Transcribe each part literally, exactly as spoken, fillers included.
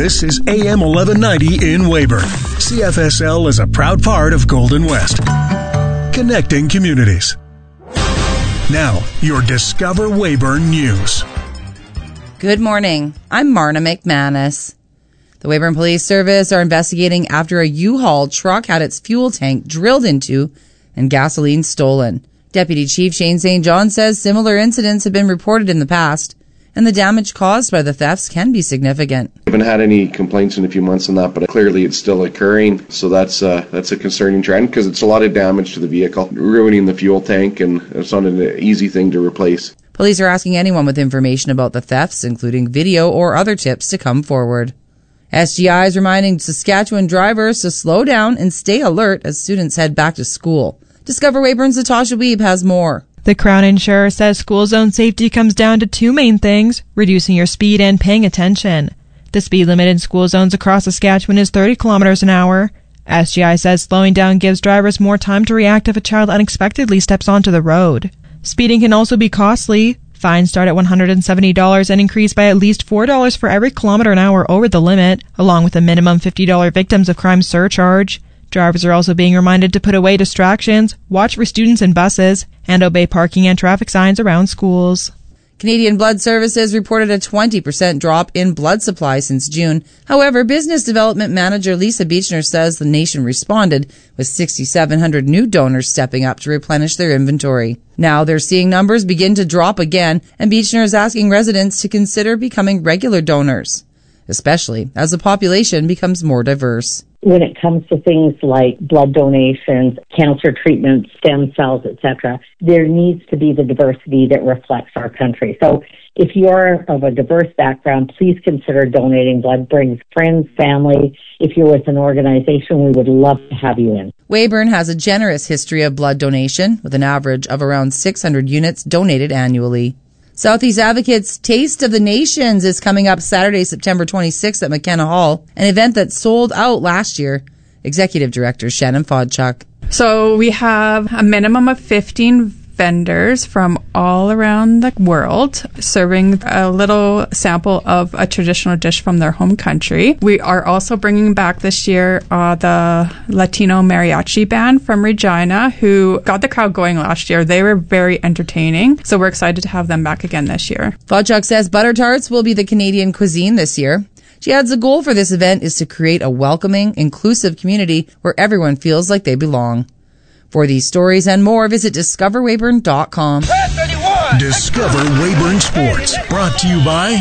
This is A M eleven ninety in Weyburn. C F S L is a proud part of Golden West. Connecting communities. Now, your Discover Weyburn News. Good morning. I'm Marna McManus. The Weyburn Police Service are investigating after a U-Haul truck had its fuel tank drilled into and gasoline stolen. Deputy Chief Shane Saint John says similar incidents have been reported in the past, and the damage caused by the thefts can be significant. We haven't had any complaints in a few months on that, but clearly it's still occurring. So that's uh, that's a concerning trend because it's a lot of damage to the vehicle, ruining the fuel tank, and it's not an easy thing to replace. Police are asking anyone with information about the thefts, including video or other tips, to come forward. S G I is reminding Saskatchewan drivers to slow down and stay alert as students head back to school. Discover Weyburn's Natasha Weeb has more. The Crown Insurer says school zone safety comes down to two main things: reducing your speed and paying attention. The speed limit in school zones across Saskatchewan is thirty kilometers an hour. S G I says slowing down gives drivers more time to react if a child unexpectedly steps onto the road. Speeding can also be costly. Fines start at one hundred seventy dollars and increase by at least four dollars for every kilometer an hour over the limit, along with a minimum fifty dollars victims of crime surcharge. Drivers are also being reminded to put away distractions, watch for students in buses, and obey parking and traffic signs around schools. Canadian Blood Services reported a twenty percent drop in blood supply since June. However, Business Development Manager Lisa Beechner says the nation responded, with six thousand seven hundred new donors stepping up to replenish their inventory. Now they're seeing numbers begin to drop again, and Beechner is asking residents to consider becoming regular donors, especially as the population becomes more diverse. When it comes to things like blood donations, cancer treatments, stem cells, et cetera, there needs to be the diversity that reflects our country. So if you're of a diverse background, please consider donating blood. Bring friends, family. If you're with an organization, we would love to have you in. Weyburn has a generous history of blood donation, with an average of around six hundred units donated annually. Southeast Advocates' Taste of the Nations is coming up Saturday, September twenty-sixth at McKenna Hall, an event that sold out last year. Executive Director Shannon Fodchuk. So we have a minimum of fifteen vendors from all around the world serving a little sample of a traditional dish from their home country. We are also bringing back this year uh, the Latino mariachi band from Regina, who got the crowd going last year. They were very entertaining, so we're excited to have them back again this year. Fodchuk says butter tarts will be the Canadian cuisine this year. She adds the goal for this event is to create a welcoming, inclusive community where everyone feels like they belong. For these stories and more, visit discover weyburn dot com. Discover Weyburn Sports, brought to you by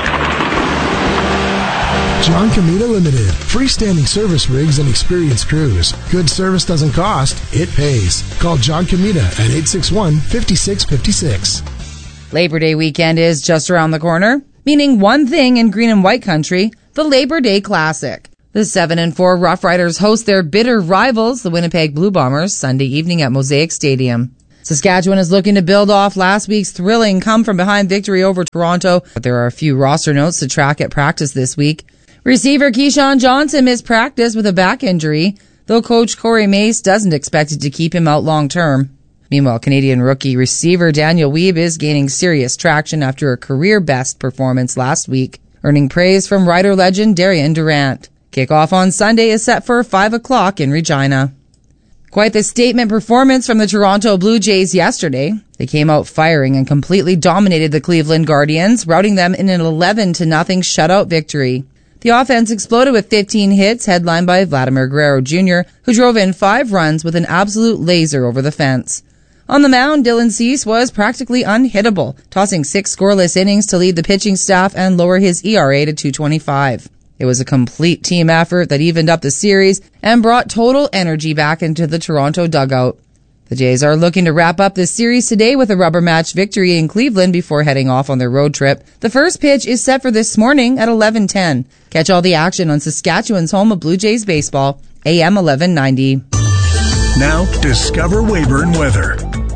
John Comita Limited. Freestanding service rigs and experienced crews. Good service doesn't cost, it pays. Call John Comita at eight six one, five six five six. Labor Day weekend is just around the corner, meaning one thing in green and white country: the Labor Day Classic. The seven and four Rough Riders host their bitter rivals, the Winnipeg Blue Bombers, Sunday evening at Mosaic Stadium. Saskatchewan is looking to build off last week's thrilling come-from-behind victory over Toronto, but there are a few roster notes to track at practice this week. Receiver Keyshawn Johnson missed practice with a back injury, though coach Corey Mace doesn't expect it to keep him out long-term. Meanwhile, Canadian rookie receiver Daniel Weeb is gaining serious traction after a career-best performance last week, earning praise from Rider legend Darian Durant. Kickoff on Sunday is set for five o'clock in Regina. Quite the statement performance from the Toronto Blue Jays yesterday. They came out firing and completely dominated the Cleveland Guardians, routing them in an eleven to nothing shutout victory. The offense exploded with fifteen hits, headlined by Vladimir Guerrero Junior, who drove in five runs with an absolute laser over the fence. On the mound, Dylan Cease was practically unhittable, tossing six scoreless innings to lead the pitching staff and lower his E R A to two twenty-five. It was a complete team effort that evened up the series and brought total energy back into the Toronto dugout. The Jays are looking to wrap up this series today with a rubber match victory in Cleveland before heading off on their road trip. The first pitch is set for this morning at eleven ten. Catch all the action on Saskatchewan's home of Blue Jays baseball, A M eleven ninety. Now, Discover Weyburn weather.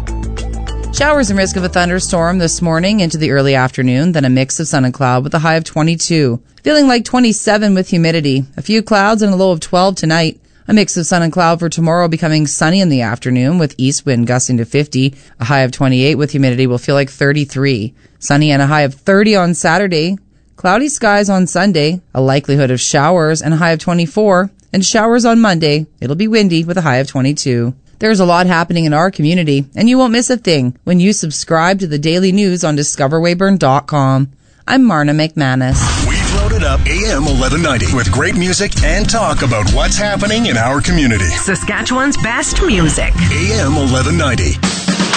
Showers and risk of a thunderstorm this morning into the early afternoon, then a mix of sun and cloud with a high of twenty-two. Feeling like twenty-seven with humidity. A few clouds and a low of twelve tonight. A mix of sun and cloud for tomorrow, becoming sunny in the afternoon with east wind gusting to fifty. A high of twenty-eight with humidity will feel like thirty-three. Sunny and a high of thirty on Saturday. Cloudy skies on Sunday, a likelihood of showers and a high of twenty-four, and showers on Monday. It'll be windy with a high of twenty-two. There's a lot happening in our community, and you won't miss a thing when you subscribe to the daily news on discover weyburn dot com. I'm Marna McManus. We've loaded up A M eleven ninety with great music and talk about what's happening in our community. Saskatchewan's best music. A M eleven ninety.